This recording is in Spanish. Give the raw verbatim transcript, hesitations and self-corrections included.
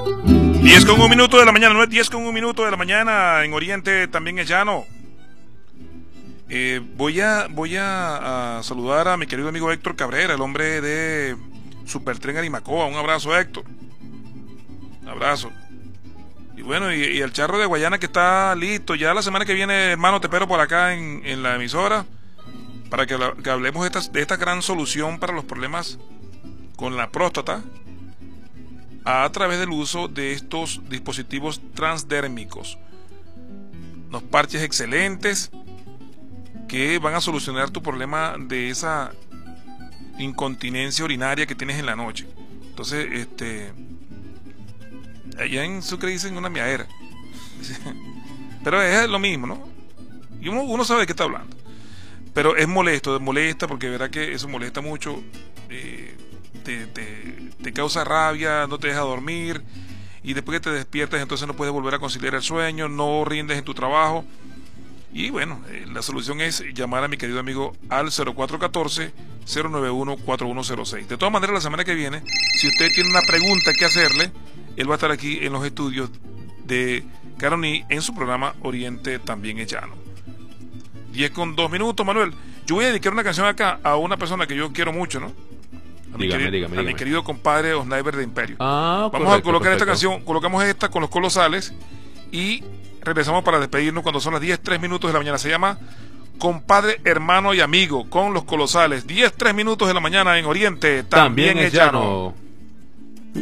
diez con un minuto de la mañana, no es diez con un minuto de la mañana, en Oriente también es llano. Eh, voy a voy a, a saludar a mi querido amigo Héctor Cabrera, el hombre de Supertren Arimacoa. Un abrazo, Héctor. Un abrazo. Y bueno, y, y el charro de Guayana que está listo. Ya la semana que viene, hermano, te espero por acá en, en la emisora para que, que hablemos de esta, de esta gran solución para los problemas con la próstata a través del uso de estos dispositivos transdérmicos. Unos parches excelentes que van a solucionar tu problema de esa incontinencia urinaria que tienes en la noche. Entonces, este, allá en Sucre dicen una miadera, pero es lo mismo, ¿no? Y uno, uno sabe de qué está hablando, pero es molesto, molesta porque verá que eso molesta mucho. eh, te, te, te causa rabia, no te deja dormir, y después que te despiertas entonces no puedes volver a conciliar el sueño, no rindes en tu trabajo. Y bueno, eh, la solución es llamar a mi querido amigo al cero cuatro uno cuatro, cero nueve uno, cuatro uno cero seis. De todas maneras, la semana que viene, si usted tiene una pregunta que hacerle, él va a estar aquí en los estudios de Caroní en su programa Oriente también es llano. diez con dos minutos, Manuel. Yo voy a dedicar una canción acá a una persona que yo quiero mucho, ¿no? A mi, dígame, querido, dígame, a mi dígame. querido compadre Osnaiber de Imperio. Ah, Vamos correcto, a colocar perfecto. esta canción, colocamos esta con los Colosales y regresamos para despedirnos cuando son las diez, tres minutos de la mañana. Se llama Compadre, Hermano y Amigo con los Colosales. diez, tres minutos de la mañana en Oriente también, También es es llano. llano.